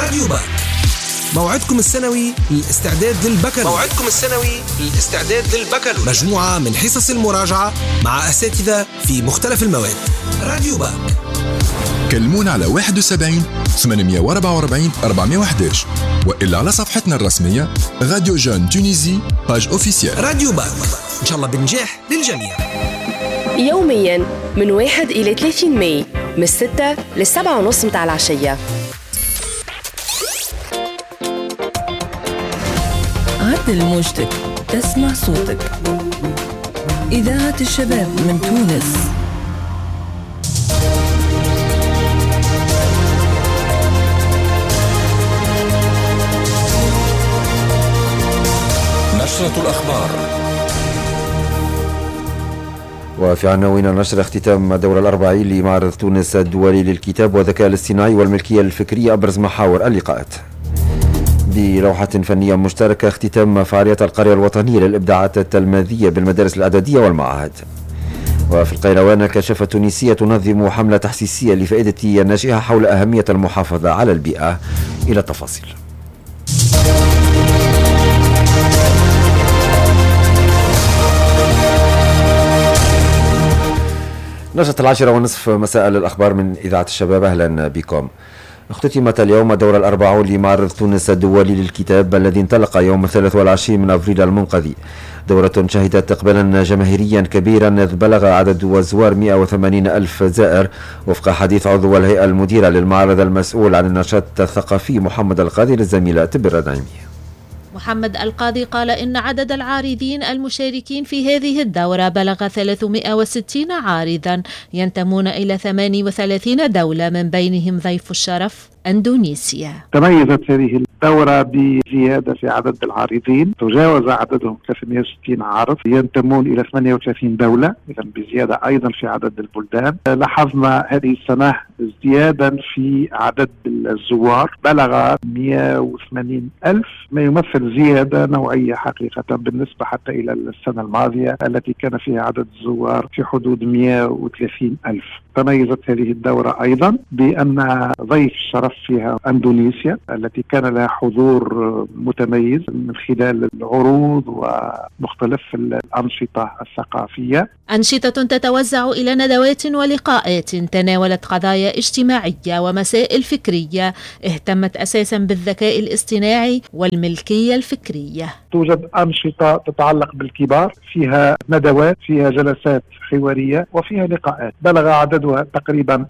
راديو باك، موعدكم السنوي للاستعداد للبكالوريا. مجموعة من حصص المراجعة مع أساتذة في مختلف المواد. راديو باك، كلمونا على 71 844 411 وإلا على صفحتنا الرسمية راديو جون تونيزي باج اوفيسيال. راديو باك، إن شاء الله بنجاح للجميع. يوميا من 1 إلى 30 ماي من 6 ل7:30 متاع العشية. عدل موجتك، تسمع صوتك. إذاعة الشباب من تونس. نشرة الأخبار. وفي عناوين النشر: اختتام الدورة الأربعين لمعرض تونس الدولي للكتاب والذكاء الاصطناعي والملكية الفكرية أبرز محاور اللقاءات. بلوحة فنية مشتركة اختتام فعالية القرية الوطنية للإبداعات التلميذية بالمدارس الإعدادية والمعاهد. وفي القيروان كشفة تونسية تنظم حملة تحسيسية لفائدة الناشئة حول أهمية المحافظة على البيئة. إلى التفاصيل. نشرة 10:30 مساء للأخبار من إذاعة الشباب، أهلا بكم. اختتمت اليوم الدورة الأربعون لمعرض تونس الدولي للكتاب الذي انطلق يوم 23 من أبريل المنقذي. دورة شهدت إقبالا جماهيريا كبيرا إذ بلغ عدد الزوار 180 ألف زائر، وفق حديث عضو الهيئة المديرة للمعرض المسؤول عن النشاط الثقافي محمد القاضي للزميلة تبر النعيمي. محمد القاضي قال إن عدد العارضين المشاركين في هذه الدورة بلغ 360 عارضا ينتمون إلى 38 دولة، من بينهم ضيف الشرف أندونيسيا. تميزت هذه الدورة بزيادة في عدد العارضين، تجاوز عددهم 360 عارض ينتمون إلى 38 دولة، إذا بزيادة أيضا في عدد البلدان. لاحظنا هذه السنة ازديادا في عدد الزوار بلغ 180 ألف، ما يمثل زيادة نوعية حقيقة بالنسبة حتى إلى السنة الماضية التي كان فيها عدد الزوار في حدود 130 ألف. تميزت هذه الدورة أيضا بأن ضيف الشرف فيها أندونيسيا التي كان لها حضور متميز من خلال العروض ومختلف الأنشطة الثقافية. أنشطة تتوزع إلى ندوات ولقاءات تناولت قضايا اجتماعية ومسائل فكرية اهتمت أساسا بالذكاء الاصطناعي والملكية الفكرية. توجد أنشطة تتعلق بالكبار، فيها ندوات، فيها جلسات حوارية، وفيها لقاءات بلغ عددها تقريبا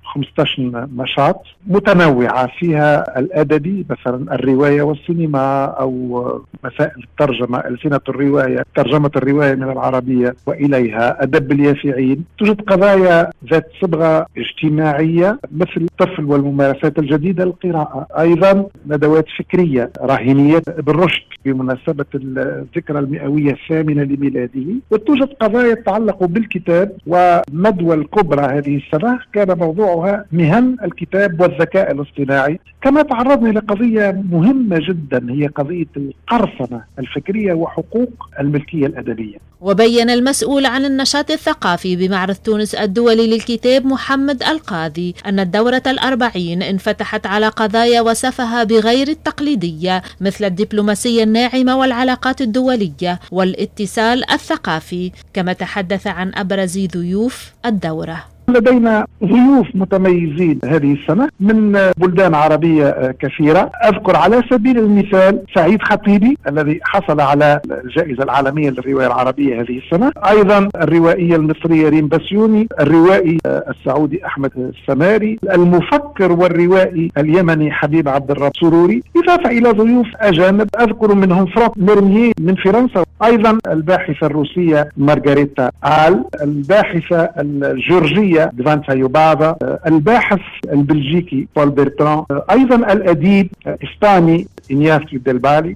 15 نشاط متنوعة، فيها الأدبي مثلا الرواية والسينما أو مسائل الترجمة، ألسنة الرواية، ترجمة الرواية من العربية وإليها، أدب اليافعين. توجد قضايا ذات صبغة اجتماعية مثل الطفل والممارسات الجديدة، القراءة، أيضا ندوات فكرية راهنية بالرشد بمناسبة الذكرى المئوية الثامنة لميلاده. وتوجد قضايا تتعلق بالكتاب، وندوة الكبرى هذه السنة كان موضوعها مهن الكتاب والذكاء الاصطناعي. كما تعرضنا إلى قضية مهمة جدا هي قضية القرصنة الفكرية وحقوق الملكية الأدبية. وبين المسؤول عن النشاط الثقافي بمعرض تونس الدولي للكتاب محمد القاضي أن الدورة الأربعين انفتحت على قضايا وصفها بغير التقليدية مثل الدبلوماسية الناعمة والعلاقات الدولية والاتصال الثقافي، كما تحدث عن أبرز ضيوف الدورة. لدينا ضيوف متميزين هذه السنة من بلدان عربية كثيرة. أذكر على سبيل المثال سعيد خطيبي الذي حصل على الجائزة العالمية للرواية العربية هذه السنة، أيضا الروائية المصرية ريم بسيوني، الروائي السعودي أحمد السماري، المفكر والروائي اليمني حبيب عبد الرب سروري، إضافة إلى ضيوف أجانب أذكر منهم فرانك ميرمييه من فرنسا، أيضا الباحثة الروسية مارغاريتا آل، الباحثة الجورجية دفانتا يوبافا، الباحث البلجيكي بول بيرتران، أيضا الأديب الإسباني إنياسيو ديل بالي.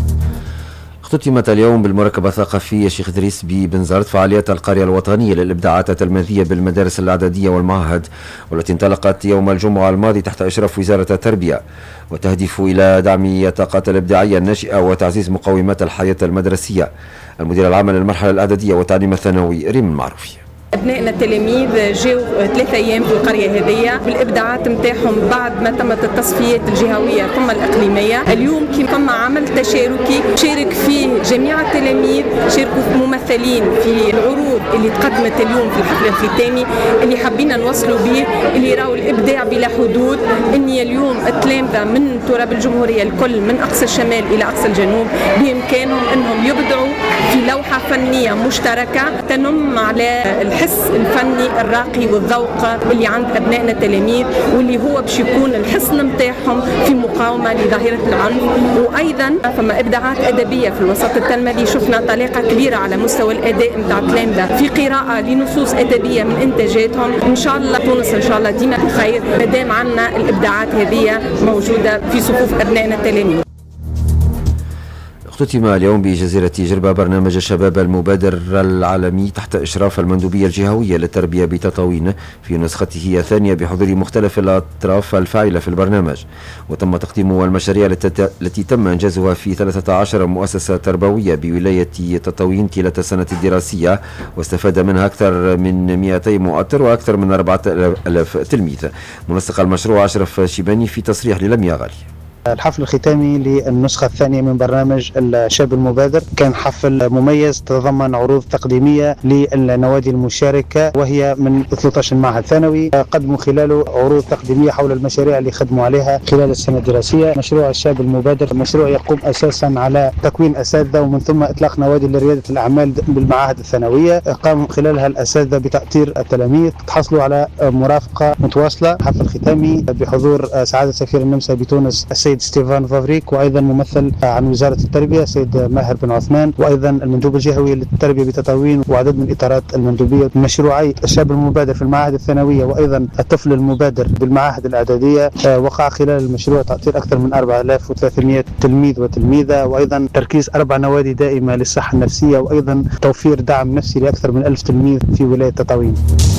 اختتمت اليوم بالمركبة الثقافية شيخ إدريس ببنزرت فعاليات القرية الوطنية للإبداعات التلميذية بالمدارس الإعدادية والمعهد، والتي انطلقت يوم الجمعة الماضي تحت إشراف وزارة التربية، وتهدف إلى دعم الطاقات الإبداعية الناشئة وتعزيز مقومات الحياة المدرسية. المدير العام للمرحلة الإعدادية والتعليم الثانوي ريم المعروفي. أبنائنا التلاميذ جاوا 3 أيام في القرية هذه بالإبداعات متاعهم بعد ما تمت التصفيات الجهوية ثم الإقليمية. اليوم كما عمل تشاركي شارك فيه جميع التلاميذ، شاركوا ممثلين في العروض اللي تقدمت اليوم في الحفل الختامي اللي حبينا نوصلوا به، اللي راوا الإبداع بلا حدود. إني اليوم التلامذة من تراب الجمهورية الكل من أقصى الشمال إلى أقصى الجنوب بإمكانهم أنهم يبدعوا في لوحة فنية مشتركة تنم على الحس الفني الراقي والذوق اللي عند أبنائنا التلاميذ، واللي هو باش يكون الحصن متاعهم في مقاومة لظاهرة العنف. وأيضا فما إبداعات أدبية في الوسط التنموي، شفنا طلاقة كبيرة على مستوى الأداء متاع التلامذة في قراءة لنصوص أدبية من إنتاجاتهم. إن شاء الله تونس إن شاء الله ديما بخير مادام عندنا الإبداعات هذه موجودة في صفوف أبنائنا التلاميذ. اختتم اليوم بجزيرة جربة برنامج الشباب المبادر العالمي تحت إشراف المندوبية الجهوية للتربية بتطاوين في نسخته الثانية بحضور مختلف الأطراف الفاعلة في البرنامج. وتم تقديم المشاريع التي تم إنجازها في 13 مؤسسة تربوية بولاية تطاوين طيلة السنة الدراسية، واستفاد منها أكثر من 200 مؤطر وأكثر من 4000 تلميذ. منسق المشروع أشرف شيباني في تصريح للميا غالي. الحفل الختامي للنسخة الثانية من برنامج الشاب المبادر كان حفل مميز تضمن عروض تقديمية للنوادي المشاركة، وهي من 13 معهد ثانوي قدموا خلاله عروض تقديمية حول المشاريع اللي خدموا عليها خلال السنة الدراسية. مشروع الشاب المبادر مشروع يقوم أساسا على تكوين أساتذة ومن ثم إطلاق نوادي لريادة الأعمال بالمعاهد الثانوية، قام خلالها الأساتذة بتأطير التلاميذ، تحصلوا على مرافقة متواصلة. حفل ختامي بحضور سعادة سفير النمسا بتونس السيد ستيفان فافريك، وأيضا ممثل عن وزارة التربية السيد ماهر بن عثمان، وأيضا المندوب الجهوي للتربية بتطاوين وعدد من إطارات المندوبية. مشروعي الشاب المبادر في المعاهد الثانوية وأيضا الطفل المبادر بالمعاهد الإعدادية وقع خلال المشروع تأطير أكثر من 4300 تلميذ وتلميذة، وأيضا تركيز 4 نوادي دائمة للصحة النفسية، وأيضا توفير دعم نفسي لأكثر من 1000 تلميذ في ولاية تطاوين.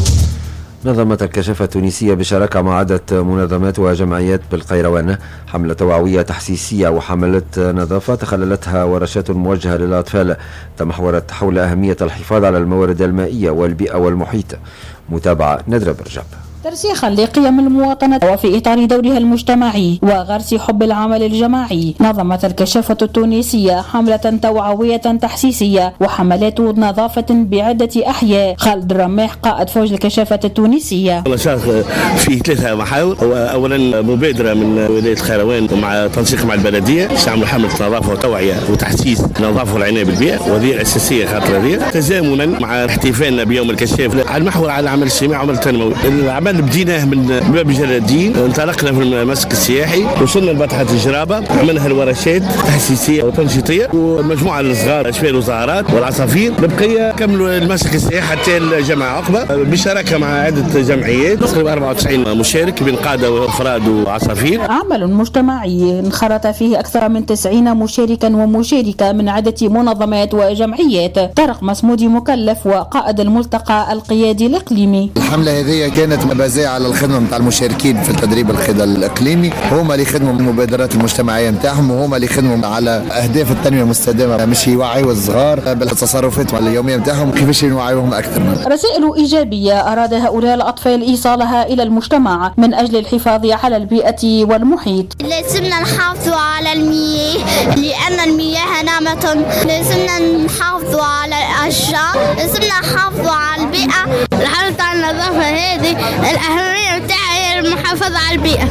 نظمت الكشافة التونسية بشراكة مع عدة منظمات وجمعيات بالقيروان حملة توعوية تحسيسية وحملة نظافة تخللتها ورشات موجهة للأطفال تمحورت حول أهمية الحفاظ على الموارد المائية والبيئة والمحيط. متابعة ندرة برجب. ترسيخا لقيم المواطنة وفي إطار دورها المجتمعي وغرس حب العمل الجماعي، نظمت الكشافة التونسية حملة توعوية تحسيسية وحملات نظافة بعدة أحياء. خالد الرماح قائد فوج الكشافة التونسية. نشاط في 3 محاور. أولا مبادرة من ولاية القيروان ومع تنسيق مع البلدية تعمل حملة نظافة وتوعية وتحسيس النظافة والعناية بالبيئة، وهذه الأساسية خاطر هذه تزامنا مع احتفالنا بيوم الكشاف على المحور على العمل الاجتماعي وعمل التنموي. العمل بديناه من باب جلال الدين، انطلقنا في المسك السياحي، وصلنا لبطحة الجرابة، عملنا الورشات تحسيسية وتنشيطية ومجموعة الصغار أشبال وزهرات والعصافير. البقية كملوا المسك السياحي حتى الجامعة عقبة بشراكة مع عدة جمعيات، تقريبا 94 مشارك بين قادة وأفراد وعصافير. عمل مجتمعي انخرط فيه أكثر من 90 مشاركا ومشاركة من عدة منظمات وجمعيات. طارق مسمودي مكلف وقائد الملتقى القيادي الإقليمي. الحملة هذه كانت مبازية على الخدمة متاع المشاركين في التدريب الإقليمي، هما اللي خدموا المبادرات المجتمعية متاعهم، وهما اللي خدموا على أهداف التنمية المستدامة، مش يوعيوا الصغار بالتصرفات اليومية متاعهم كيفاش يوعيوهم أكثر. رسائل إيجابية أراد هؤلاء الأطفال إيصالها إلى المجتمع من أجل الحفاظ على البيئة والمحيط. لازمنا نحافظوا على المياه لأن المياه نعمة، لازمنا نحافظوا على الأشجار، لازمنا نحافظوا على البيئة. الحالة تاع النظافة هذه الأهمية تاعها المحافظة على البيئة.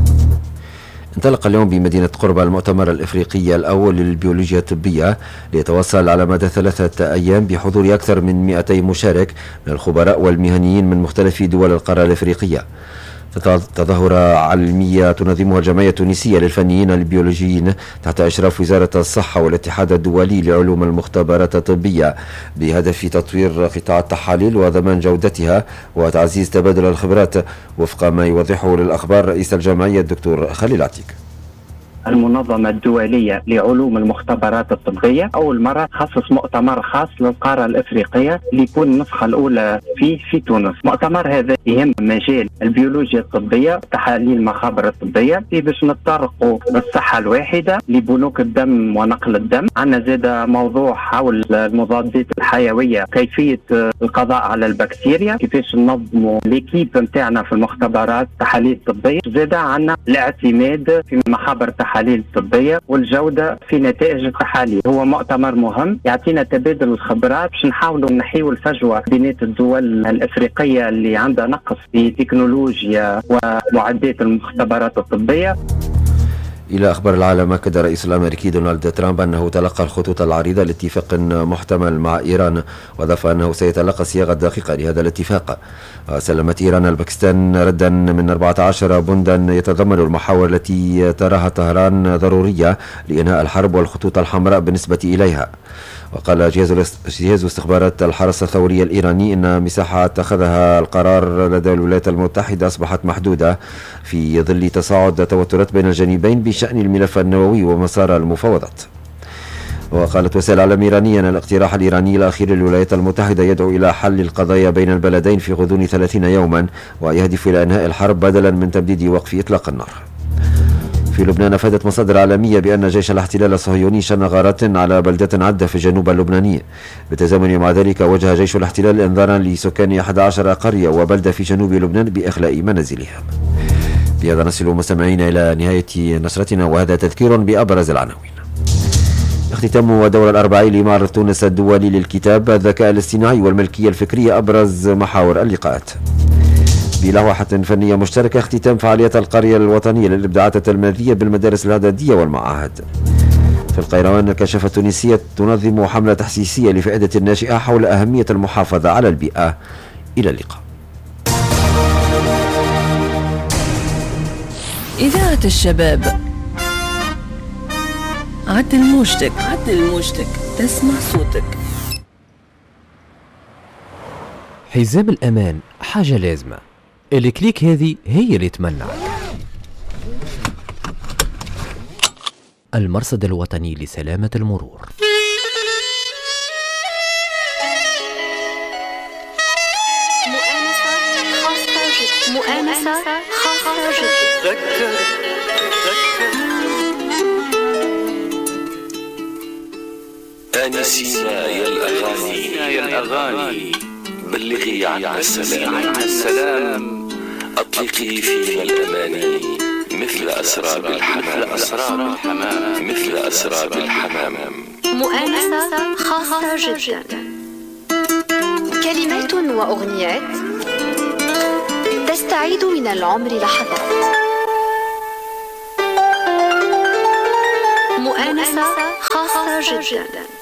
انطلق اليوم بمدينة قربة المؤتمر الإفريقي الأول للبيولوجيا الطبية ليتواصل على مدى 3 أيام بحضور أكثر من 200 مشارك من الخبراء والمهنيين من مختلف دول القارة الإفريقية. تظاهرة علمية تنظمها الجمعية التونسية للفنيين البيولوجيين تحت إشراف وزارة الصحة والاتحاد الدولي لعلوم المختبرات الطبية بهدف تطوير قطاع التحاليل وضمان جودتها وتعزيز تبادل الخبرات، وفق ما يوضحه للأخبار رئيس الجمعية الدكتور خليل عتيك. المنظمة الدولية لعلوم المختبرات الطبية أول مرة خصص مؤتمر خاص للقارة الإفريقية اللي يكون النسخة الأولى فيه في تونس. مؤتمر هذا يهم مجال البيولوجيا الطبية، تحاليل المخابر الطبية، باش نتطرقوا للصحة الواحدة لبنوك الدم ونقل الدم. عندنا زاد موضوع حول المضادات الحيوية، كيفية القضاء على البكتيريا، كيفاش ننظموا ليكيب نتاعنا في المختبرات التحاليل الطبية. زاد عندنا الاعتماد في مخابر التحاليل الطبية والجودة في نتائج التحاليل. هو مؤتمر مهم يعطينا تبادل الخبرات باش نحاولوا نحيوا الفجوة بين الدول الإفريقية اللي عندها نقص في تكنولوجيا ومعدات المختبرات الطبية. إلى أخبار العالم، أكد الرئيس الأمريكي دونالد ترامب أنه تلقى الخطوط العريضة لاتفاق محتمل مع إيران، وأضاف أنه سيتلقى الصياغة الدقيقة لهذا الاتفاق. سلمت إيران الباكستان ردا من 14 بندا يتضمن المحاور التي تراها طهران ضرورية لإنهاء الحرب والخطوط الحمراء بالنسبة إليها. وقال جهاز استخبارات الحرس الثوري الإيراني إن مساحة اتخذها القرار لدى الولايات المتحدة أصبحت محدودة في ظل تصاعد توترات بين الجانبين بشأن الملف النووي ومسار المفاوضات. وقالت وسائل الإعلام الإيرانية أن الاقتراح الإيراني الأخير للولايات المتحدة يدعو إلى حل القضايا بين البلدين في غضون 30 يوما ويهدف إلى إنهاء الحرب بدلا من تمديد وقف إطلاق النار. في لبنان أفادت مصادر عالمية بأن جيش الاحتلال الصهيوني شن غارات على بلدة عدة في الجنوب اللبناني. بالتزامن مع ذلك وجه جيش الاحتلال إنذارا لسكان 11 قرية وبلدة في جنوب لبنان بإخلاء منازلهم. بهذا نصل مستمعين إلى نهاية نشرتنا، وهذا تذكير بأبرز العناوين. اختتام دور الأربعين لمعرض تونس الدولي للكتاب، الذكاء الاصطناعي والملكية الفكرية أبرز محاور اللقاءات. بلوحة فنية مشتركة، اختتام فعاليات القرية الوطنية للإبداعات التلميذية بالمدارس الإعدادية والمعاهد. في القيروان، الكشافة التونسية تنظم حملة تحسيسية لفائدة الناشئة حول أهمية المحافظة على البيئة. إلى اللقاء. إذاعة الشباب، عدل موجتك، تسمع صوتك. حزام الأمان حاجة لازمة، الكليك هذه هي اللي تمنعك. المرصد الوطني لسلامة المرور. مؤانسة خاصة جدا. آنسينا يا الأغاني، بلغي عنا السلام، أطلقي فينا الأماني مثل أسراب الحمام. مؤانسة خاصة جدا. كلمات وأغنيات تستعيد من العمر لحظات. مؤانسة خاصة جدا.